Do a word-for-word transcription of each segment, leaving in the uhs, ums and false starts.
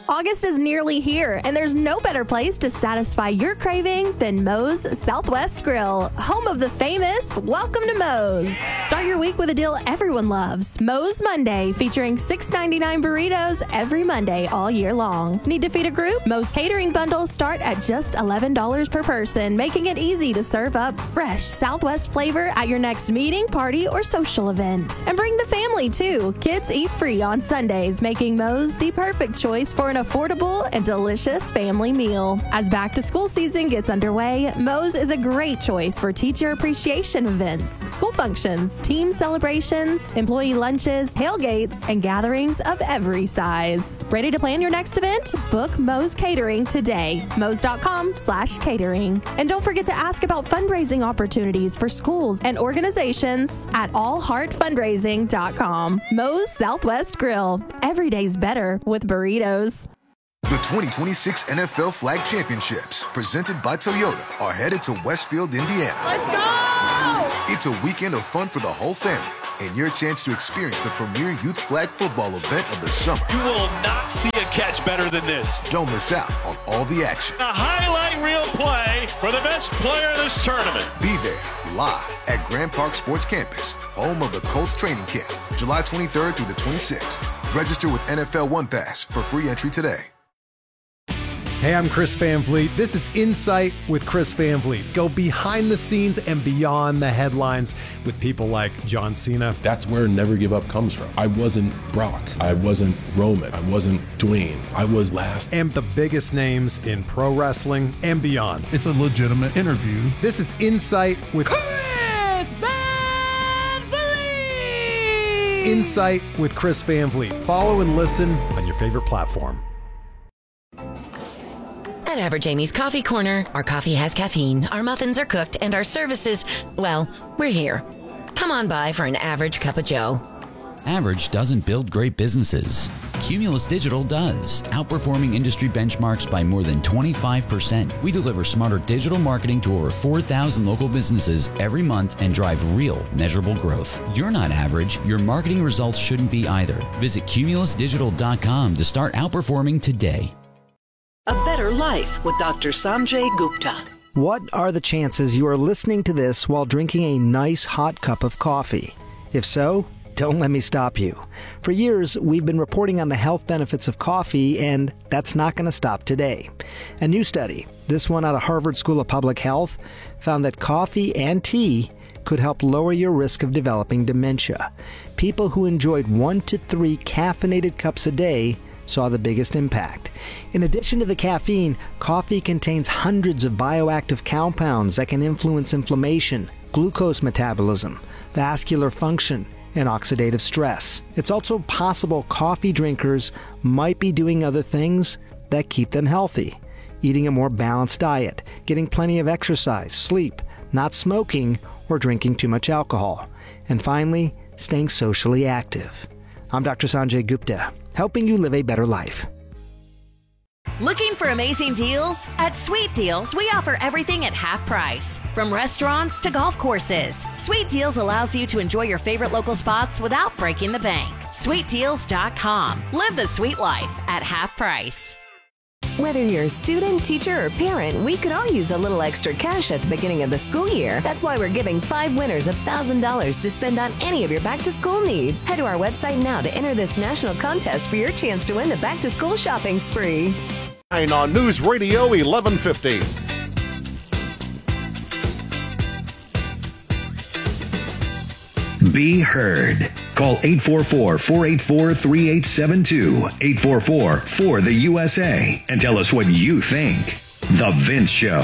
August is nearly here, and there's no better place to satisfy your craving than Moe's Southwest Grill, home of the famous Welcome to Moe's. Start your week with a deal everyone loves. Moe's Monday, featuring six ninety-nine burritos every Monday all year long. Need to feed a group? Moe's catering bundles start at just eleven dollars per person, making it easy to serve up fresh Southwest flavor at your next meeting, party, or social event. And bring the family, too. Kids eat free on Sundays, making Moe's the perfect choice for an affordable and delicious family meal. As back-to-school season gets underway, Moe's is a great choice for teacher appreciation events, school functions, team celebrations, employee lunches, tailgates, and gatherings of every size. Ready to plan your next event? Book Moe's Catering today. Moe's.com slash catering. And don't forget to ask about fundraising opportunities for schools and organizations at all heart fundraising dot com. Moe's Southwest Grill. Every day's better with burritos. The twenty twenty-six N F L Flag Championships, presented by Toyota, are headed to Westfield, Indiana. Let's go! It's a weekend of fun for the whole family, and your chance to experience the premier youth flag football event of the summer. You will not see a catch better than this. Don't miss out on all the action. A highlight reel play for the best player of this tournament. Be there, live at Grand Park Sports Campus, home of the Colts training camp, July twenty-third through the twenty-sixth. Register with N F L One Pass for free entry today. Hey, I'm Chris Van Vliet. This is Insight with Chris Van Vliet. Go behind the scenes and beyond the headlines with people like John Cena. That's where Never Give Up comes from. I wasn't Brock. I wasn't Roman. I wasn't Dwayne. I was last. And the biggest names in pro wrestling and beyond. It's a legitimate interview. This is Insight with Chris Van Vliet! Insight with Chris Van Vliet. Follow and listen on your favorite platform. At Average Amy's Coffee Corner, our coffee has caffeine, our muffins are cooked, and our services, well, we're here. Come on by for an average cup of joe. Average doesn't build great businesses. Cumulus Digital does, outperforming industry benchmarks by more than twenty-five percent. We deliver smarter digital marketing to over four thousand local businesses every month and drive real, measurable growth. You're not average. Your marketing results shouldn't be either. Visit cumulus digital dot com to start outperforming today. A Better Life with Doctor Sanjay Gupta. What are the chances you are listening to this while drinking a nice hot cup of coffee? If so, don't let me stop you. For years, we've been reporting on the health benefits of coffee, and that's not going to stop today. A new study, this one out of Harvard School of Public Health, found that coffee and tea could help lower your risk of developing dementia. People who enjoyed one to three caffeinated cups a day saw the biggest impact. In addition to the caffeine, coffee contains hundreds of bioactive compounds that can influence inflammation, glucose metabolism, vascular function, and oxidative stress. It's also possible coffee drinkers might be doing other things that keep them healthy. Eating a more balanced diet, getting plenty of exercise, sleep, not smoking, or drinking too much alcohol. And finally, staying socially active. I'm Doctor Sanjay Gupta, helping you live a better life. Looking for amazing deals? At Sweet Deals, we offer everything at half price. From restaurants to golf courses, Sweet Deals allows you to enjoy your favorite local spots without breaking the bank. sweet deals dot com. Live the sweet life at half price. Whether you're a student, teacher, or parent, we could all use a little extra cash at the beginning of the school year. That's why we're giving five winners one thousand dollars to spend on any of your back-to-school needs. Head to our website now to enter this national contest for your chance to win the back-to-school shopping spree. On News Radio eleven fifty. Be heard. Call eight four four, four eight four, three eight seven two, eight four four, four the U S A, and tell us what you think. The Vince Show.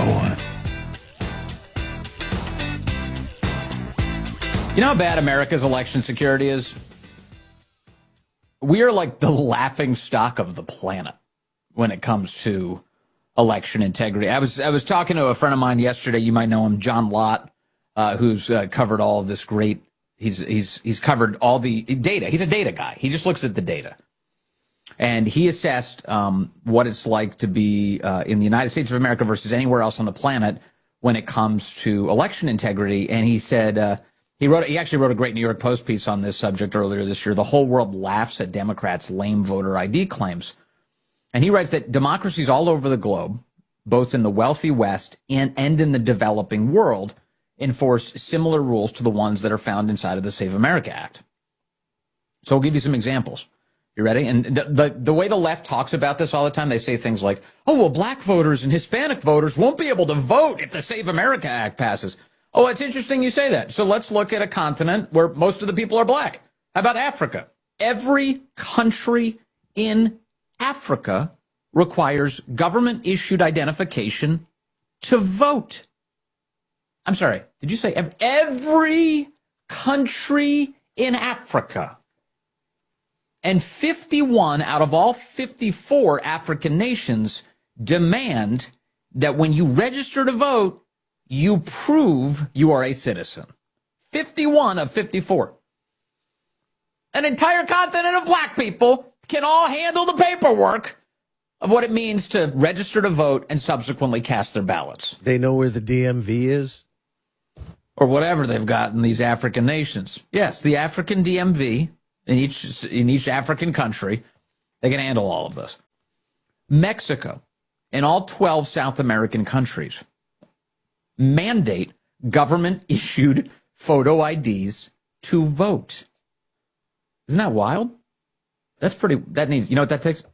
You know how bad America's election security is? We are like the laughing stock of the planet when it comes to election integrity. I was I was talking to a friend of mine yesterday. You might know him, John Lott, uh, who's uh, covered all of this great. He's he's he's covered all the data. He's a data guy. He just looks at the data, and he assessed um, what it's like to be uh, in the United States of America versus anywhere else on the planet when it comes to election integrity. And he said uh, he wrote he actually wrote a great New York Post piece on this subject earlier this year. The whole world laughs at Democrats' lame voter I D claims. And he writes that democracies all over the globe, both in the wealthy West and, and in the developing world, enforce similar rules to the ones that are found inside of the Save America Act. So I'll give you some examples. You ready? And the, the, the way the left talks about this all the time, they say things like, oh, well, black voters and Hispanic voters won't be able to vote if the Save America Act passes. Oh, it's interesting you say that. So let's look at a continent where most of the people are black. How about Africa? Every country in Africa requires government-issued identification to vote. I'm sorry, did you say ev- every country in Africa? And fifty-one out of all fifty-four African nations demand that when you register to vote, you prove you are a citizen. fifty-one of fifty-four. An entire continent of black people can all handle the paperwork of what it means to register to vote and subsequently cast their ballots. They know where the D M V is? Or whatever they've got in these African nations. Yes, the African D M V in each in each African country, they can handle all of this. Mexico and all twelve South American countries mandate government-issued photo I Ds to vote. Isn't that wild? That's pretty, that needs, you know what that takes?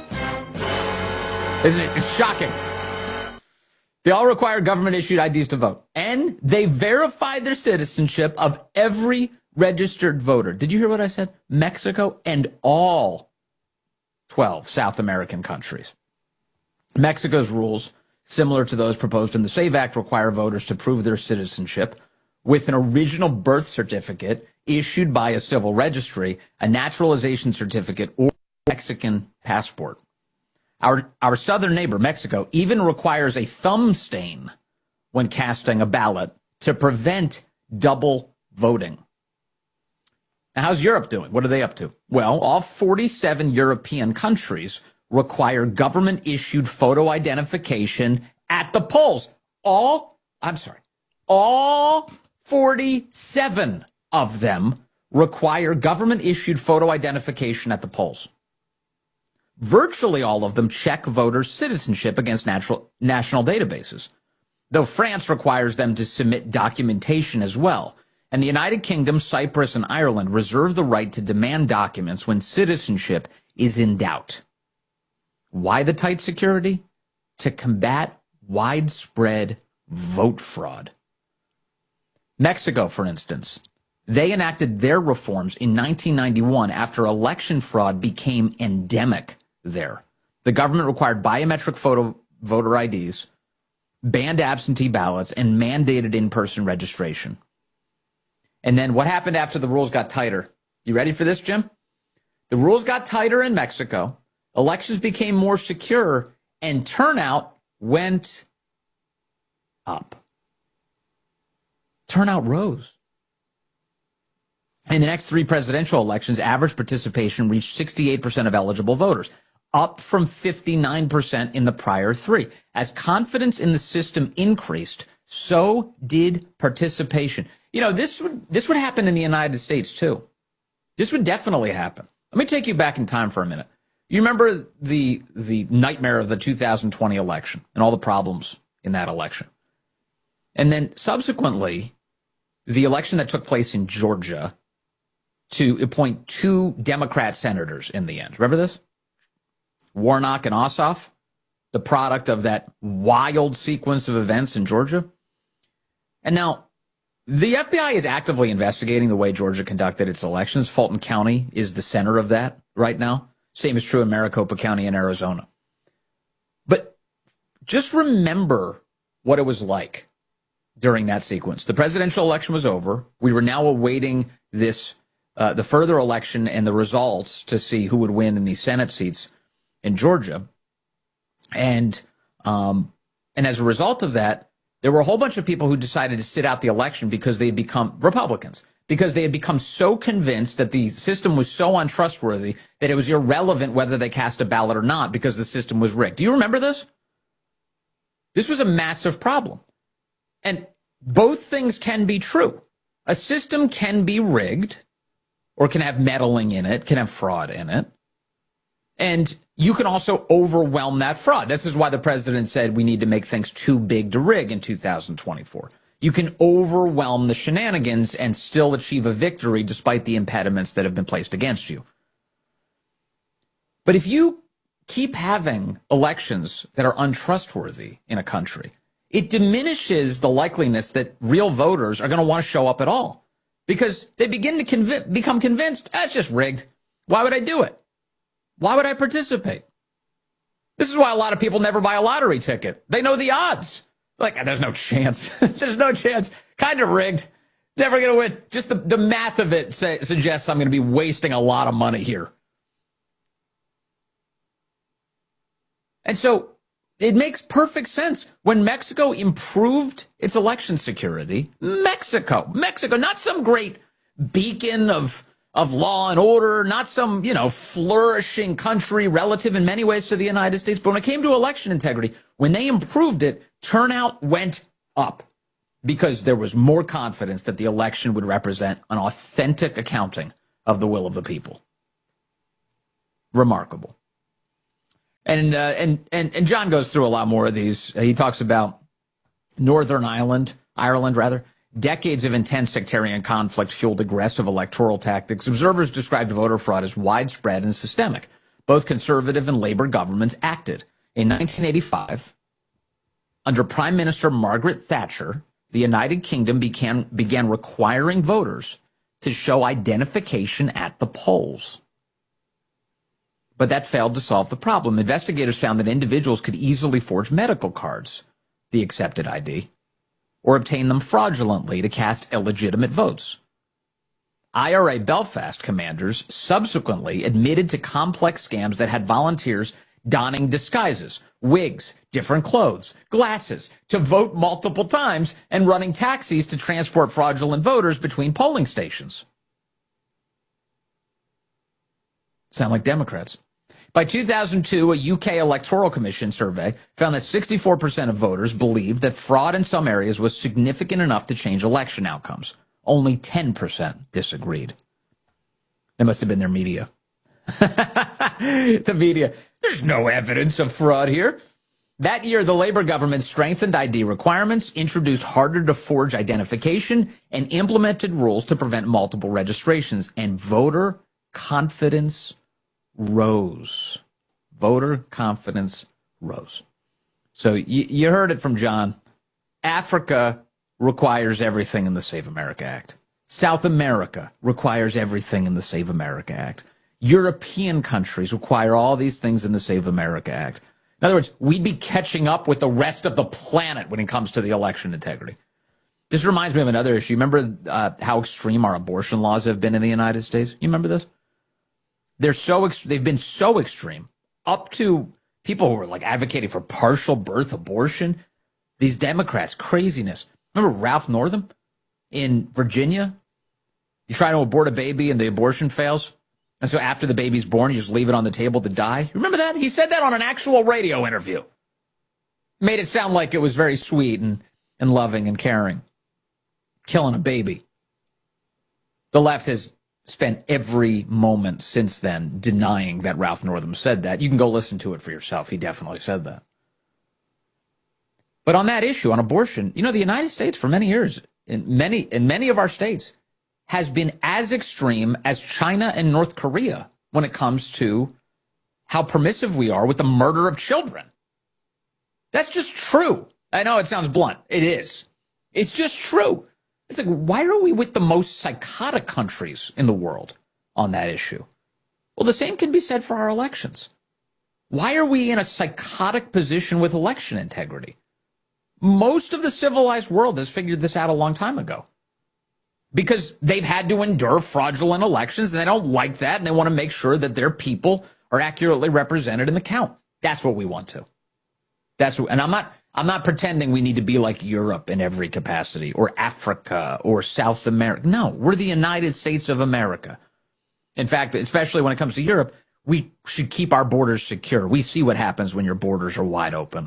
Isn't it? It's shocking. They all require government-issued I Ds to vote. And they verify their citizenship of every registered voter. Did you hear what I said? Mexico and all twelve South American countries. Mexico's rules, similar to those proposed in the SAVE Act, require voters to prove their citizenship with an original birth certificate issued by a civil registry, a naturalization certificate, or Mexican passport. Our, our southern neighbor, Mexico, even requires a thumb stain when casting a ballot to prevent double voting. Now, how's Europe doing? What are they up to? Well, all forty-seven European countries require government-issued photo identification at the polls. All, I'm sorry, all forty-seven of them require government-issued photo identification at the polls. Virtually all of them check voters' citizenship against natural, national databases, though France requires them to submit documentation as well. And the United Kingdom, Cyprus, and Ireland reserve the right to demand documents when citizenship is in doubt. Why the tight security? To combat widespread vote fraud. Mexico, for instance, they enacted their reforms in nineteen ninety-one after election fraud became endemic there. The government required biometric photo voter I Ds, banned absentee ballots, and mandated in-person registration. And then what happened after the rules got tighter? You ready for this, Jim? The rules got tighter in Mexico, elections became more secure, and turnout went up. Turnout rose. In the next three presidential elections, average participation reached sixty-eight percent of eligible voters, up from fifty-nine percent in the prior three. As confidence in the system increased, so did participation. You know, this would this would happen in the United States, too. This would definitely happen. Let me take you back in time for a minute. You remember the the nightmare of the two thousand twenty election and all the problems in that election. And then subsequently, the election that took place in Georgia to appoint two Democrat senators in the end. Remember this? Warnock and Ossoff, the product of that wild sequence of events in Georgia. And now, the F B I is actively investigating the way Georgia conducted its elections. Fulton County is the center of that right now. Same is true in Maricopa County in Arizona. But just remember what it was like during that sequence. The presidential election was over. We were now awaiting this, uh, the further election and the results to see who would win in these Senate seats in Georgia. And, um, and as a result of that, there were a whole bunch of people who decided to sit out the election because they had become Republicans, because they had become so convinced that the system was so untrustworthy that it was irrelevant whether they cast a ballot or not because the system was rigged. Do you remember this? This was a massive problem. And both things can be true. A system can be rigged or can have meddling in it, can have fraud in it. And you can also overwhelm that fraud. This is why the president said we need to make things too big to rig in two thousand twenty-four. You can overwhelm the shenanigans and still achieve a victory despite the impediments that have been placed against you. But if you keep having elections that are untrustworthy in a country, it diminishes the likeliness that real voters are going to want to show up at all because they begin to conv- become convinced, that's just rigged. Why would I do it? Why would I participate? This is why a lot of people never buy a lottery ticket. They know the odds. Like, there's no chance. There's no chance. Kind of rigged. Never going to win. Just the, the math of it say, suggests I'm going to be wasting a lot of money here. And so it makes perfect sense. When Mexico improved its election security, Mexico, Mexico, not some great beacon of, of law and order, not some, you know, flourishing country relative in many ways to the United States. But when it came to election integrity, when they improved it, turnout went up because there was more confidence that the election would represent an authentic accounting of the will of the people. Remarkable. And, uh, and, and, and John goes through a lot more of these. He talks about Northern Ireland, Ireland rather. Decades of intense sectarian conflict fueled aggressive electoral tactics. Observers described voter fraud as widespread and systemic. Both conservative and Labour governments acted. In nineteen eighty-five, under Prime Minister Margaret Thatcher, the United Kingdom began, began requiring voters to show identification at the polls. But that failed to solve the problem. Investigators found that individuals could easily forge medical cards, the accepted I D, or obtain them fraudulently to cast illegitimate votes. I R A Belfast commanders subsequently admitted to complex scams that had volunteers donning disguises, wigs, different clothes, glasses, to vote multiple times and running taxis to transport fraudulent voters between polling stations. Sound like Democrats. By two thousand two, a U K Electoral Commission survey found that sixty-four percent of voters believed that fraud in some areas was significant enough to change election outcomes. Only ten percent disagreed. That must have been their media. The media. There's no evidence of fraud here. That year, the Labour government strengthened I D requirements, introduced harder to forge identification, and implemented rules to prevent multiple registrations. And voter confidence rose. Voter confidence rose. So you, you heard it from John. Africa requires everything in the Save America Act. South America requires everything in the Save America Act. European countries require all these things in the Save America Act. In other words, we'd be catching up with the rest of the planet when it comes to the election integrity. This reminds me of another issue. Remember uh, how extreme our abortion laws have been in the United States? You remember this? They're so ex- they've been so extreme, up to people who were like advocating for partial birth abortion. These Democrats, craziness. Remember Ralph Northam in Virginia? You try to abort a baby and the abortion fails. And so after the baby's born, you just leave it on the table to die. Remember that? He said that on an actual radio interview. Made it sound like it was very sweet and, and loving and caring. Killing a baby. The left has spent every moment since then denying that Ralph Northam said that. You can go listen to it for yourself. He definitely said that. But on that issue, on abortion, you know, the United States for many years, in many in many of our states, has been as extreme as China and North Korea when it comes to how permissive we are with the murder of children. That's just true. I know it sounds blunt. It is. It's just true. It's like, why are we with the most psychotic countries in the world on that issue? Well, the same can be said for our elections. Why are we in a psychotic position with election integrity? Most of the civilized world has figured this out a long time ago because they've had to endure fraudulent elections and they don't like that and they want to make sure that their people are accurately represented in the count. That's what we want to. That's what, and I'm not I'm not pretending we need to be like Europe in every capacity or Africa or South America. No, we're the United States of America. In fact, especially when it comes to Europe, we should keep our borders secure. We see what happens when your borders are wide open.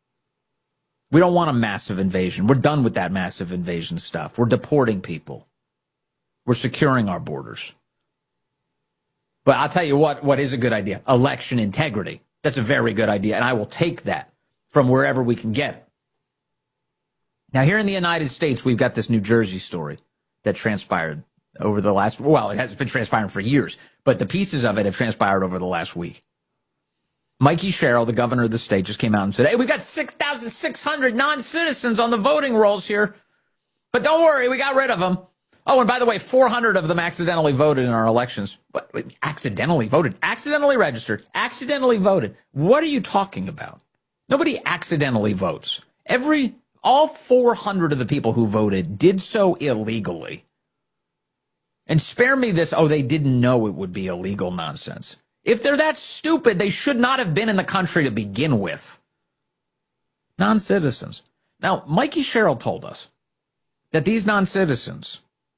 We don't want a massive invasion. We're done with that massive invasion stuff. We're deporting people. We're securing our borders. But I'll tell you what, what is a good idea? Election integrity. That's a very good idea, and I will take that from wherever we can get it. Now, here in the United States, we've got this New Jersey story that transpired over the last, well, it has been transpiring for years, but the pieces of it have transpired over the last week. Mikey Sherrill, the governor of the state, just came out and said, hey, we got six thousand six hundred non-citizens on the voting rolls here, but don't worry, we got rid of them. Oh, and by the way, four hundred of them accidentally voted in our elections. What? Accidentally voted? Accidentally registered? Accidentally voted? What are you talking about? Nobody accidentally votes. Every, all four hundred of the people who voted did so illegally. And spare me this, oh, they didn't know it would be illegal nonsense. If they're that stupid, they should not have been in the country to begin with. Non-citizens. Now, Mikey Sherrill told us that these non-citizens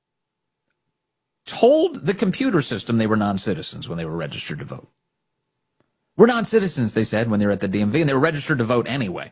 told the computer system they were non-citizens when they were registered to vote. We're non-citizens, they said, when they were at the D M V, and they were registered to vote anyway.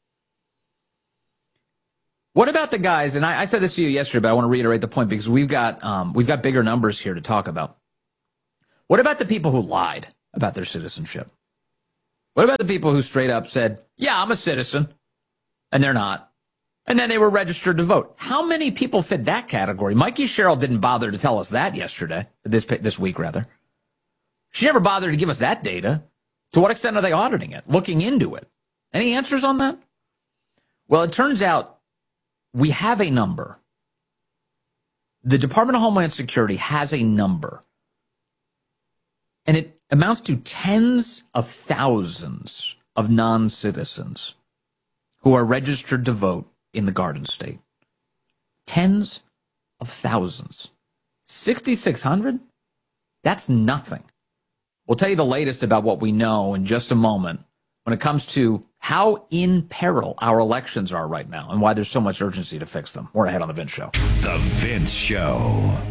What about the guys, and I, I said this to you yesterday, but I want to reiterate the point because we've got um, we've got bigger numbers here to talk about. What about the people who lied about their citizenship? What about the people who straight up said, yeah, I'm a citizen, and they're not, and then they were registered to vote? How many people fit that category? Mikey Sherrill didn't bother to tell us that yesterday, this this week, rather. She never bothered to give us that data. To what extent are they auditing it, looking into it? Any answers on that? Well, it turns out we have a number. The Department of Homeland Security has a number. And it amounts to tens of thousands of non-citizens who are registered to vote in the Garden State. Tens of thousands. sixty-six hundred? That's nothing. We'll tell you the latest about what we know in just a moment when it comes to how in peril our elections are right now and why there's so much urgency to fix them. More ahead on The Vince Show. The Vince Show.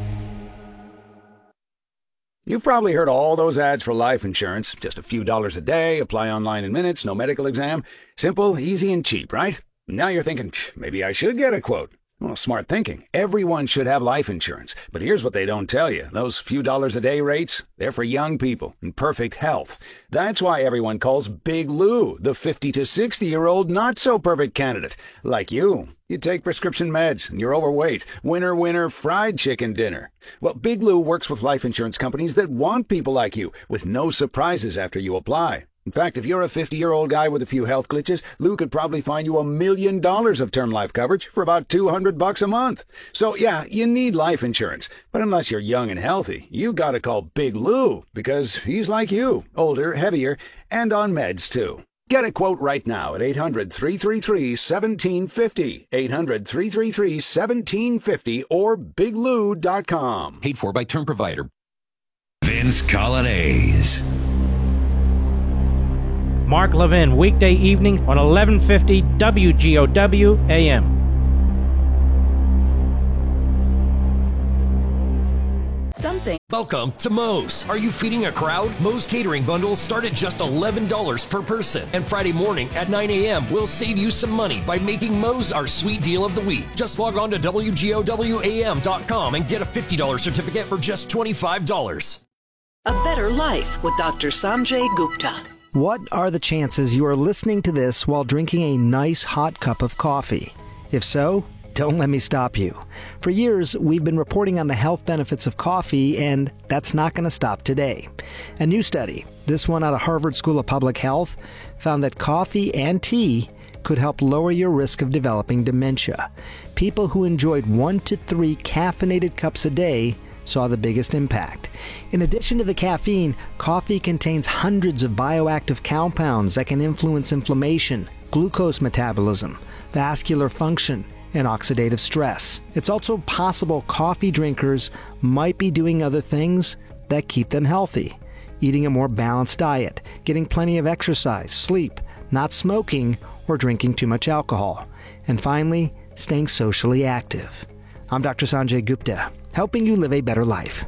You've probably heard all those ads for life insurance. Just a few dollars a day, apply online in minutes, no medical exam. Simple, easy, and cheap, right? Now you're thinking, maybe I should get a quote. Well, smart thinking. Everyone should have life insurance. But here's what they don't tell you. Those few dollars a day rates, they're for young people in perfect health. That's why everyone calls Big Lou the fifty to sixty-year-old not-so-perfect candidate. Like you. You take prescription meds, and you're overweight. Winner, winner, fried chicken dinner. Well, Big Lou works with life insurance companies that want people like you, with no surprises after you apply. In fact, if you're a fifty-year-old guy with a few health glitches, Lou could probably find you a million dollars of term life coverage for about two hundred bucks a month. So, yeah, you need life insurance. But unless you're young and healthy, you gotta call Big Lou, because he's like you, older, heavier, and on meds, too. Get a quote right now at eight hundred, three three three, one seven five zero, eight hundred, three three three, one seven five zero, or big lou dot com. Paid for by term provider. Vince Colonnese. Mark Levin, weekday evenings on eleven fifty W G O W A M. Something. Welcome to Moe's. Are you feeding a crowd? Moe's catering bundles start at just eleven dollars per person. And Friday morning at nine a.m. we'll save you some money by making Moe's our sweet deal of the week. Just log on to W G O W A M dot com and get a fifty dollars certificate for just twenty-five dollars. A better life with Doctor Sanjay Gupta. What are the chances you are listening to this while drinking a nice hot cup of coffee? If so, don't let me stop you. For years, we've been reporting on the health benefits of coffee, and that's not going to stop today. A new study, this one out of Harvard School of Public Health, found that coffee and tea could help lower your risk of developing dementia. People who enjoyed one to three caffeinated cups a day saw the biggest impact. In addition to the caffeine, coffee contains hundreds of bioactive compounds that can influence inflammation, glucose metabolism, vascular function, and oxidative stress. It's also possible coffee drinkers might be doing other things that keep them healthy. Eating a more balanced diet, getting plenty of exercise, sleep, not smoking, or drinking too much alcohol. And finally, staying socially active. I'm Doctor Sanjay Gupta, helping you live a better life.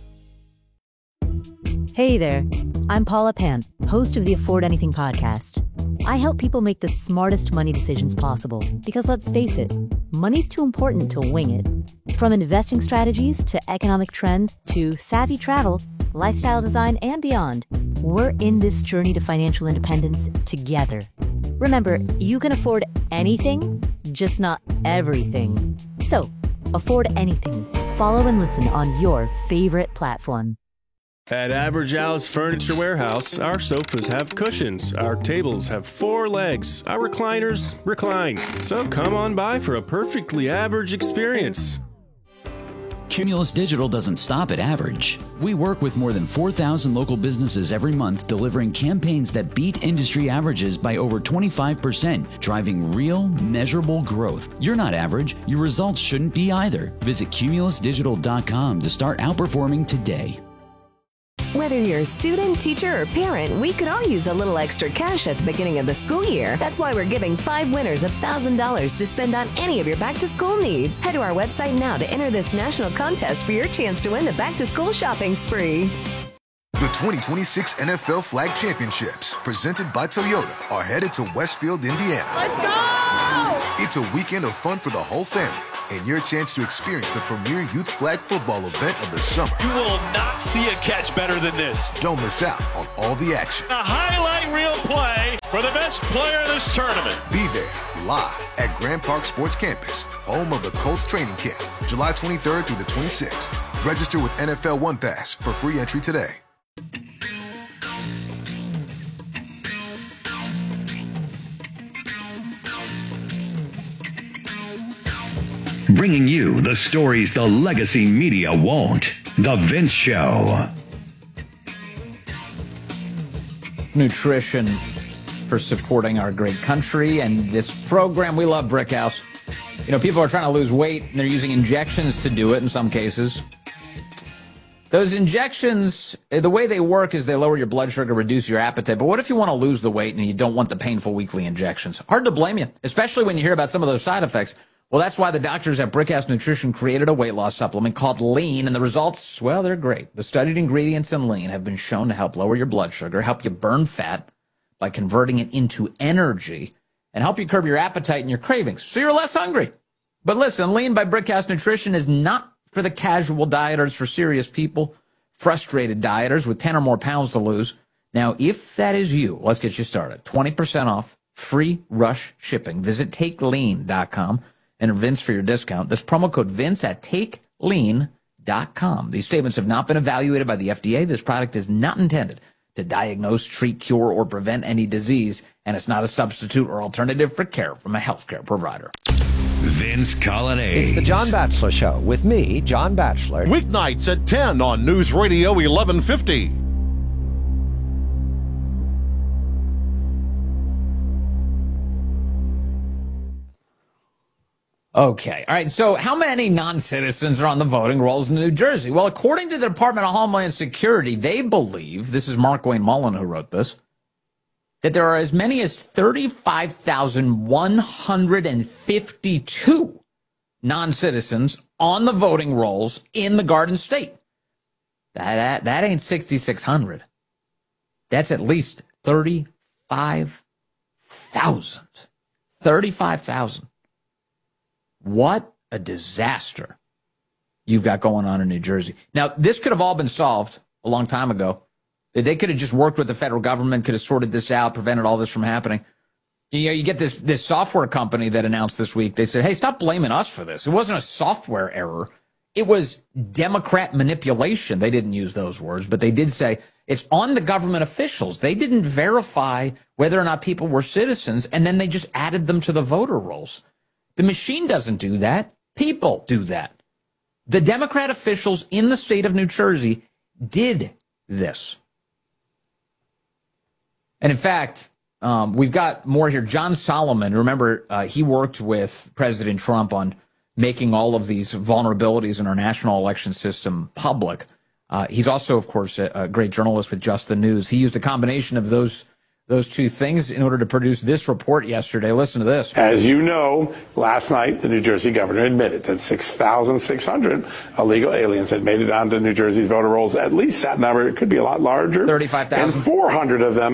Hey there, I'm Paula Pan, host of the Afford Anything podcast. I help people make the smartest money decisions possible because, let's face it, money's too important to wing it. From investing strategies to economic trends to savvy travel, lifestyle design, and beyond. We're in this journey to financial independence together. Remember, you can afford anything, just not everything. So, afford anything. Follow and listen on your favorite platform. At Average Al's Furniture Warehouse, our sofas have cushions, our tables have four legs, our recliners recline. So come on by for a perfectly average experience. Cumulus Digital doesn't stop at average. We work with more than four thousand local businesses every month, delivering campaigns that beat industry averages by over twenty-five percent, driving real, measurable growth. You're not average. Your results shouldn't be either. Visit cumulus digital dot com to start outperforming today. Whether you're a student, teacher, or parent, we could all use a little extra cash at the beginning of the school year. That's why we're giving five winners one thousand dollars to spend on any of your back-to-school needs. Head to our website now to enter this national contest for your chance to win the back-to-school shopping spree. The twenty twenty-six N F L Flag Championships, presented by Toyota, are headed to Westfield, Indiana. Let's go! It's a weekend of fun for the whole family, and your chance to experience the premier youth flag football event of the summer. You will not see a catch better than this. Don't miss out on all the action. A highlight reel play for the best player in this tournament. Be there live at Grand Park Sports Campus, home of the Colts training camp, July twenty-third through the twenty-sixth. Register with N F L One Pass for free entry today. Bringing you the stories the legacy media won't. The Vince Show. Nutrition for supporting our great country and this program we love, Brickhouse. You know, people are trying to lose weight, and they're using injections to do it in some cases. Those injections, the way they work is they lower your blood sugar, reduce your appetite. But what if you want to lose the weight and you don't want the painful weekly injections? Hard to blame you, especially when you hear about some of those side effects. Well, that's why the doctors at Brickhouse Nutrition created a weight loss supplement called Lean, and the results, well, they're great. The studied ingredients in Lean have been shown to help lower your blood sugar, help you burn fat by converting it into energy, and help you curb your appetite and your cravings, so you're less hungry. But listen, Lean by Brickhouse Nutrition is not for the casual dieters, for serious people, frustrated dieters with ten or more pounds to lose. Now, if that is you, let's get you started. twenty percent off, free rush shipping. Visit take lean dot com. Enter Vince for your discount. This promo code Vince at take lean dot com. These statements have not been evaluated by the F D A. This product is not intended to diagnose, treat, cure, or prevent any disease, and it's not a substitute or alternative for care from a healthcare provider. Vince Colonnade. It's the John Batchelor Show with me, John Batchelor. Weeknights at ten on News Radio eleven fifty. Okay. All right. So how many non-citizens are on the voting rolls in New Jersey? Well, according to the Department of Homeland Security, they believe, this is Mark Wayne Mullen who wrote this, that there are as many as thirty-five thousand one hundred fifty-two non-citizens on the voting rolls in the Garden State. That, that, that ain't sixty-six hundred. That's at least thirty-five thousand. thirty-five thousand. What a disaster you've got going on in New Jersey. Now, this could have all been solved a long time ago. They could have just worked with the federal government, could have sorted this out, prevented all this from happening. You know, you get this, this software company that announced this week, they said, hey, stop blaming us for this. It wasn't a software error. It was Democrat manipulation. They didn't use those words, but they did say it's on the government officials. They didn't verify whether or not people were citizens, and then they just added them to the voter rolls. The machine doesn't do that. People do that. The Democrat officials in the state of New Jersey did this. And in fact, um, we've got more here. John Solomon, remember, uh, he worked with President Trump on making all of these vulnerabilities in our national election system public. Uh, he's also, of course, a, a great journalist with Just the News. He used a combination of those those two things in order to produce this report yesterday. Listen to this. As you know, last night, the New Jersey governor admitted that six thousand six hundred illegal aliens had made it onto New Jersey's voter rolls. At least that number, it could be a lot larger. thirty-five thousand. And four hundred of them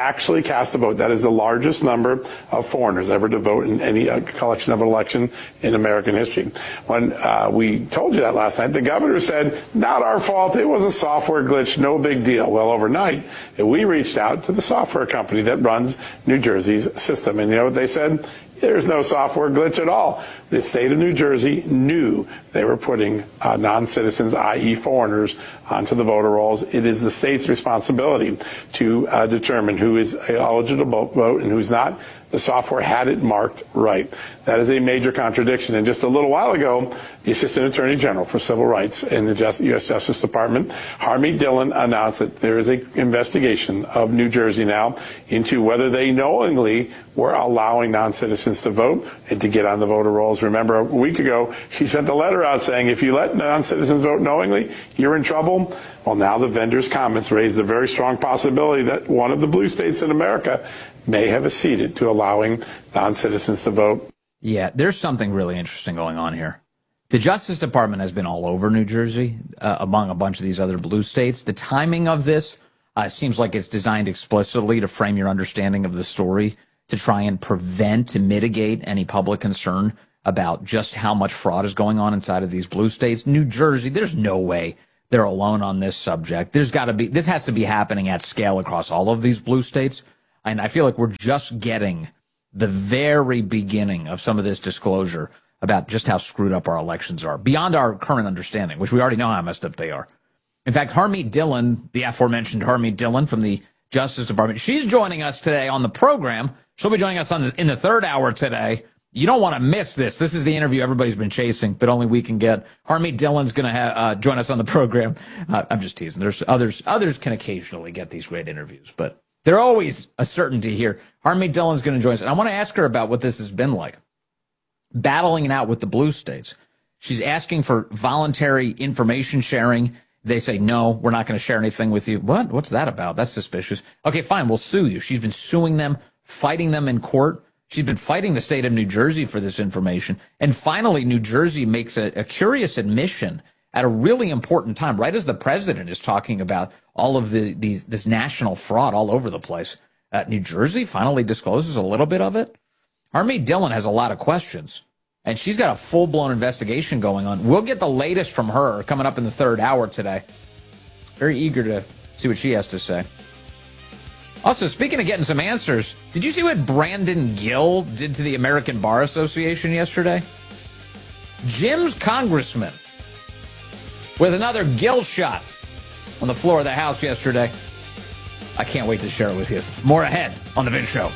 actually cast a vote. That is the largest number of foreigners ever to vote in any uh, collection of an election in American history. When uh, we told you that last night, the governor said, not our fault, it was a software glitch, no big deal. Well, overnight, we reached out to the software company that runs New Jersey's system, and you know what they said? There's no software glitch at all. The state of New Jersey knew they were putting uh, non-citizens, that is foreigners, onto the voter rolls. It is the state's responsibility to uh, determine who is eligible to vote and who's not. The software had it marked right. That is a major contradiction. And just a little while ago, the Assistant Attorney General for Civil Rights in the Just, U S Justice Department, Harmeet Dillon, announced that there is an investigation of New Jersey now into whether they knowingly were allowing non-citizens to vote and to get on the voter rolls. Remember, a week ago, she sent a letter out saying, if you let non-citizens vote knowingly, you're in trouble. Well, now the vendor's comments raised a very strong possibility that one of the blue states in America may have acceded to allowing non-citizens to vote. Yeah, there's something really interesting going on here. The Justice Department has been all over New Jersey, uh, among a bunch of these other blue states. The timing of this uh, seems like it's designed explicitly to frame your understanding of the story, to try and prevent and mitigate any public concern about just how much fraud is going on inside of these blue states. New Jersey, there's no way they're alone on this subject. There's got to be, this has to be happening at scale across all of these blue states. And I feel like we're just getting the very beginning of some of this disclosure about just how screwed up our elections are, beyond our current understanding, which we already know how messed up they are. In fact, Harmeet Dillon, the aforementioned Harmeet Dillon from the Justice Department, she's joining us today on the program. She'll be joining us on the, in the third hour today. You don't want to miss this. This is the interview everybody's been chasing, but only we can get. Harmeet Dillon's going to ha- uh, join us on the program. Uh, I'm just teasing. There's others. Others can occasionally get these great interviews, but they're always a certainty here. Harmeet Dillon's going to join us, and I want to ask her about what this has been like, battling it out with the blue states. She's asking for voluntary information sharing. They say, no, we're not going to share anything with you. What? What's that about? That's suspicious. Okay, fine, we'll sue you. She's been suing them, fighting them in court. She's been fighting the state of New Jersey for this information. And finally, New Jersey makes a, a curious admission at a really important time, right as the president is talking about all of the these this national fraud all over the place. Uh, New Jersey finally discloses a little bit of it. Harmeet Dillon has a lot of questions, and she's got a full-blown investigation going on. We'll get the latest from her coming up in the third hour today. Very eager to see what she has to say. Also, speaking of getting some answers, did you see what Brandon Gill did to the American Bar Association yesterday? Jim's congressman with another Gill shot on the floor of the House yesterday. I can't wait to share it with you. More ahead on The Vince Show.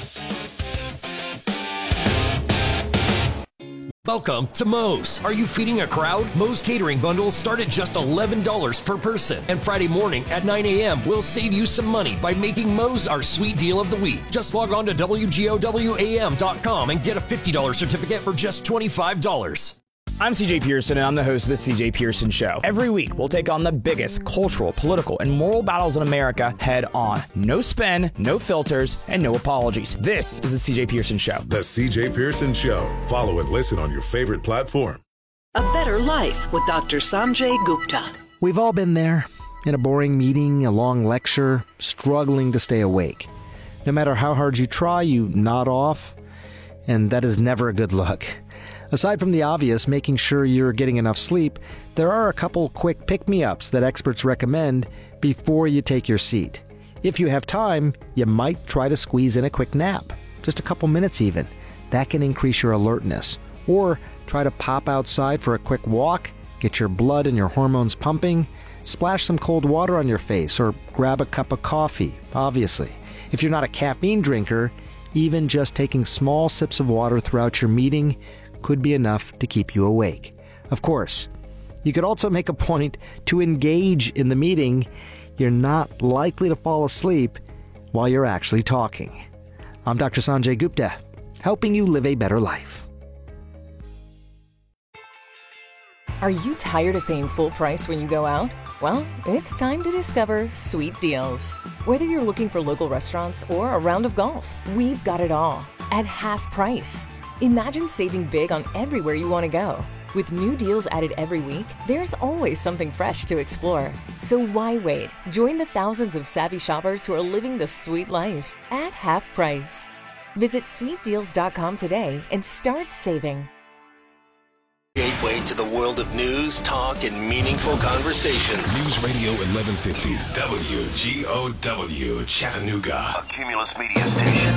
Welcome to Moe's. Are you feeding a crowd? Moe's catering bundles start at just eleven dollars per person. And Friday morning at nine a.m. we'll save you some money by making Moe's our sweet deal of the week. Just log on to W G O W A M dot com and get a fifty dollars certificate for just twenty-five dollars. I'm C J Pearson, and I'm the host of The C J Pearson Show. Every week, we'll take on the biggest cultural, political, and moral battles in America head on. No spin, no filters, and no apologies. This is The C J Pearson Show. The C J Pearson Show. Follow and listen on your favorite platform. A Better Life with Doctor Sanjay Gupta. We've all been there. In a boring meeting, a long lecture, struggling to stay awake. No matter how hard you try, you nod off, and that is never a good look. Aside from the obvious, making sure you're getting enough sleep, there are a couple quick pick-me-ups that experts recommend before you take your seat. If you have time, you might try to squeeze in a quick nap. Just a couple minutes even. That can increase your alertness. Or try to pop outside for a quick walk, get your blood and your hormones pumping, splash some cold water on your face, or grab a cup of coffee, obviously. If you're not a caffeine drinker, even just taking small sips of water throughout your meeting could be enough to keep you awake. Of course, you could also make a point to engage in the meeting. You're not likely to fall asleep while you're actually talking. I'm Doctor Sanjay Gupta, helping you live a better life. Are you tired of paying full price when you go out? Well, it's time to discover Sweet Deals. Whether you're looking for local restaurants or a round of golf, we've got it all at half price. Imagine saving big on everywhere you want to go. With new deals added every week, there's always something fresh to explore. So why wait? Join the thousands of savvy shoppers who are living the sweet life at half price. Visit sweet deals dot com today and start saving. Gateway to the world of news, talk, and meaningful conversations. News Radio eleven fifty, W G O W, Chattanooga. A Cumulus Media station.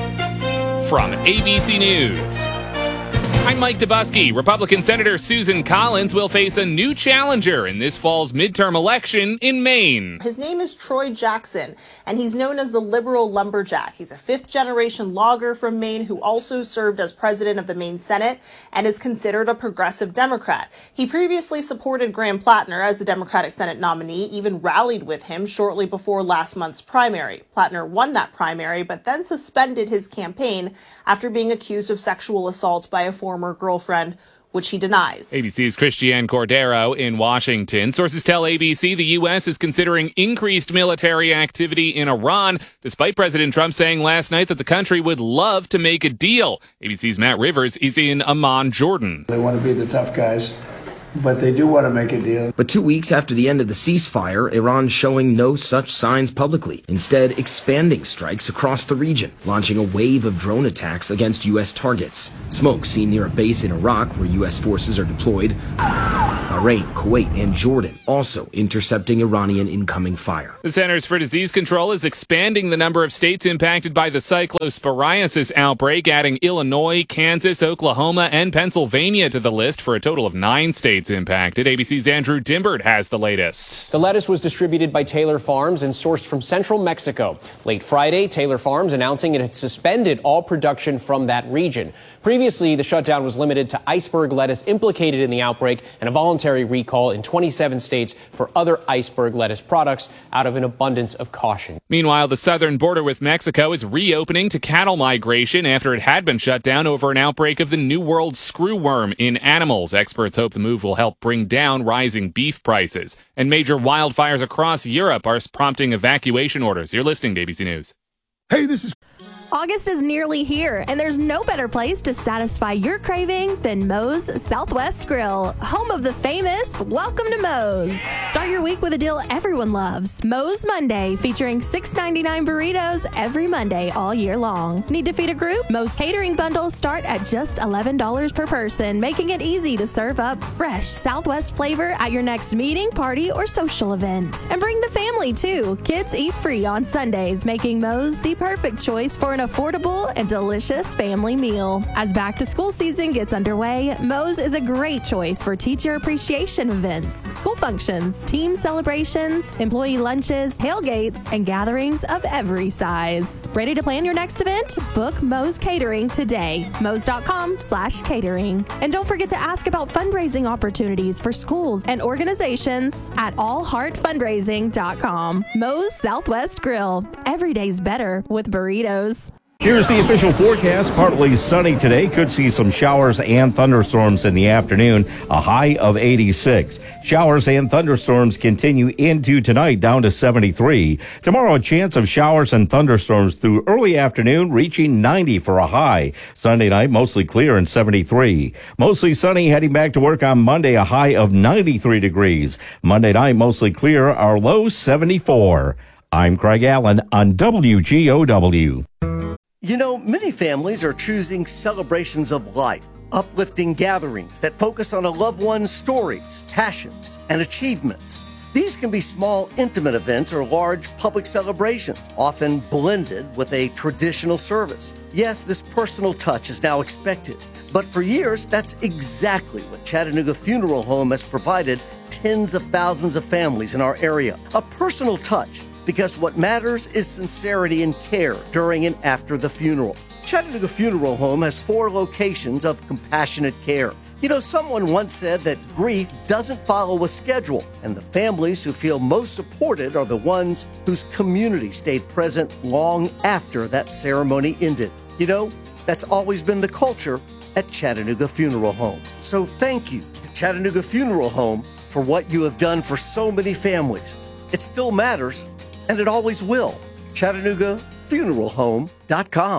From A B C News, I'm Mike Dubusky. Republican Senator Susan Collins will face a new challenger in this fall's midterm election in Maine. His name is Troy Jackson, and he's known as the liberal lumberjack. He's a fifth-generation logger from Maine who also served as president of the Maine Senate and is considered a progressive Democrat. He previously supported Graham Plattner as the Democratic Senate nominee, even rallied with him shortly before last month's primary. Plattner won that primary, but then suspended his campaign after being accused of sexual assault by a former girlfriend, which he denies. A B C's Christiane Cordero in Washington. Sources tell A B C the U S is considering increased military activity in Iran, despite President Trump saying last night that the country would love to make a deal. A B C's Matt Rivers is in Amman, Jordan. They want to be the tough guys, but they do want to make a deal. But two weeks after the end of the ceasefire, Iran showing no such signs publicly, instead expanding strikes across the region, launching a wave of drone attacks against U S targets. Smoke seen near a base in Iraq where U S forces are deployed. Bahrain, Kuwait, and Jordan also intercepting Iranian incoming fire. The Centers for Disease Control is expanding the number of states impacted by the cyclosporiasis outbreak, adding Illinois, Kansas, Oklahoma, and Pennsylvania to the list for a total of nine states impacted. A B C's Andrew Dimbert has the latest. The lettuce was distributed by Taylor Farms and sourced from central Mexico. Late Friday, Taylor Farms announcing it had suspended all production from that region. Previously, the shutdown was limited to iceberg lettuce implicated in the outbreak and a voluntary recall in twenty-seven states for other iceberg lettuce products out of an abundance of caution. Meanwhile, the southern border with Mexico is reopening to cattle migration after it had been shut down over an outbreak of the New World screwworm in animals. Experts hope the move will help bring down rising beef prices. And major wildfires across Europe are prompting evacuation orders. You're listening to A B C News. Hey, this is... August is nearly here, and there's no better place to satisfy your craving than Moe's Southwest Grill, home of the famous Welcome to Moe's. Start your week with a deal everyone loves. Moe's Monday, featuring six ninety-nine burritos every Monday all year long. Need to feed a group? Moe's catering bundles start at just eleven dollars per person, making it easy to serve up fresh Southwest flavor at your next meeting, party, or social event. And bring the family, too. Kids eat free on Sundays, making Moe's the perfect choice for an affordable and delicious family meal. As back to school season gets underway, Moe's is a great choice for teacher appreciation events, school functions, team celebrations, employee lunches, tailgates, and gatherings of every size. Ready to plan your next event? Book Moe's Catering today. Moe's.com slash catering. And don't forget to ask about fundraising opportunities for schools and organizations at all heart fundraising dot com. Moe's Southwest Grill. Every day's better with burritos. Here's the official forecast. Partly sunny today. Could see some showers and thunderstorms in the afternoon. A high of eighty-six. Showers and thunderstorms continue into tonight, down to seventy-three. Tomorrow, a chance of showers and thunderstorms through early afternoon, reaching ninety for a high. Sunday night, mostly clear and seventy-three. Mostly sunny, heading back to work on Monday, a high of ninety-three degrees. Monday night, mostly clear, our low seventy-four. I'm Craig Allen on W G O W. You know, many families are choosing celebrations of life, uplifting gatherings that focus on a loved one's stories, passions, and achievements. These can be small, intimate events or large public celebrations, often blended with a traditional service. Yes, this personal touch is now expected, but for years, that's exactly what Chattanooga Funeral Home has provided tens of thousands of families in our area. A personal touch. Because what matters is sincerity and care during and after the funeral. Chattanooga Funeral Home has four locations of compassionate care. You know, someone once said that grief doesn't follow a schedule, and the families who feel most supported are the ones whose community stayed present long after that ceremony ended. You know, that's always been the culture at Chattanooga Funeral Home. So thank you to Chattanooga Funeral Home for what you have done for so many families. It still matters. And it always will. Chattanooga Funeral Home dot com.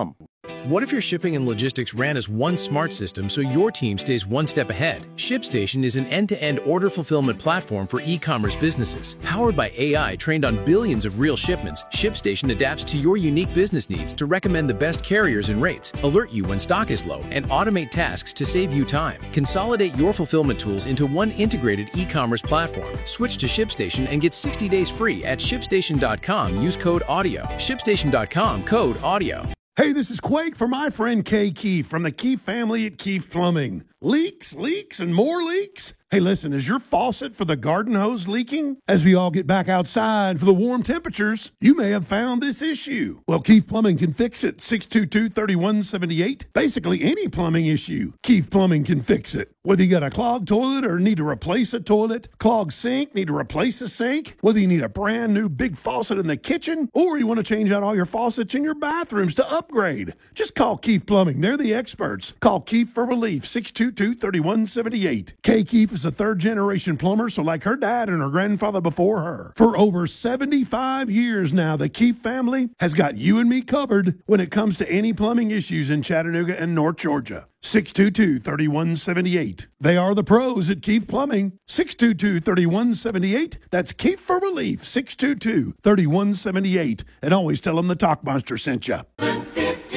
What if your shipping and logistics ran as one smart system so your team stays one step ahead? ShipStation is an end-to-end order fulfillment platform for e-commerce businesses. Powered by A I trained on billions of real shipments, ShipStation adapts to your unique business needs to recommend the best carriers and rates, alert you when stock is low, and automate tasks to save you time. Consolidate your fulfillment tools into one integrated e-commerce platform. Switch to ShipStation and get sixty days free at ShipStation dot com. Use code AUDIO. ShipStation dot com, code AUDIO. Hey, this is Quake for my friend Kay Keefe from the Keefe family at Keefe Plumbing. Leaks, leaks, and more leaks? Hey, listen, is your faucet for the garden hose leaking? As we all get back outside for the warm temperatures, you may have found this issue. Well, Keefe Plumbing can fix it. six two two, three one seven eight. Basically, any plumbing issue, Keefe Plumbing can fix it. Whether you got a clogged toilet or need to replace a toilet, clogged sink, need to replace a sink, whether you need a brand new big faucet in the kitchen, or you want to change out all your faucets in your bathrooms to upgrade, just call Keefe Plumbing. They're the experts. Call Keefe for relief, six two two, three one seven eight. Kay Keefe is a third-generation plumber, so like her dad and her grandfather before her. For over seventy-five years now, the Keefe family has got you and me covered when it comes to any plumbing issues in Chattanooga and North Georgia. six two two, three one seven eight. They are the pros at Keefe Plumbing. six two two, three one seven eight. That's Keefe for relief, six two two, three one seven eight. And always tell them the Talk Monster sent you.